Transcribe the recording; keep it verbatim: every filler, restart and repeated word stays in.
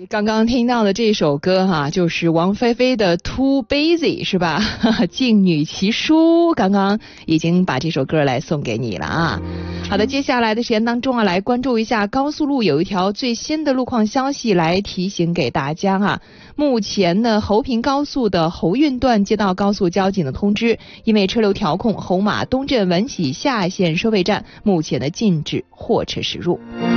刚刚听到的这首歌哈、啊，就是王菲菲的 Too Busy 是吧？静女奇书，刚刚已经把这首歌来送给你了啊。好的，接下来的时间当中啊，来关注一下高速路有一条最新的路况消息，来提醒给大家哈、啊。目前呢，侯平高速的侯运段接到高速交警的通知，因为车流调控，侯马东镇文喜下线收费站目前的禁止货车驶入。